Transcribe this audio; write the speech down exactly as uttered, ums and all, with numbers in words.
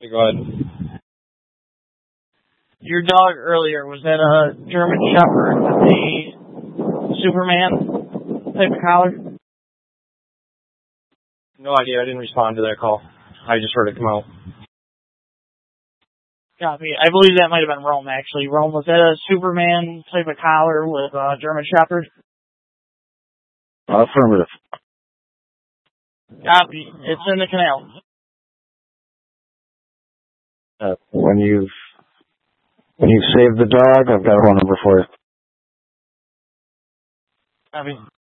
Go ahead. Your dog earlier, was that a German Shepherd with a Superman type of collar? No idea. I didn't respond to that call. I just heard it come out. Copy. I believe that might have been Rome, actually. Rome, was that a Superman type of collar with a German Shepherd? Affirmative. Copy. It's in the canal. Uh, when you've when you've saved the dog, I've got a phone number for you. Copy.